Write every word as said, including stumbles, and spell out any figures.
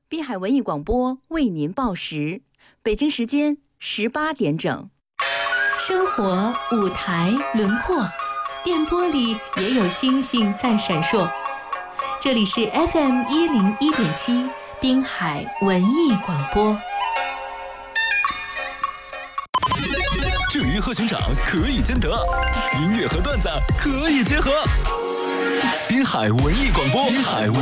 滨海文艺广播为您报时，北京时间十八点整。 生活舞台轮廓，电波里也有星星在闪烁。这里是 F M 一零一点七滨海文艺广播。 正音和寻长可以兼得，音乐和段子可以结合。滨海文艺广播，滨海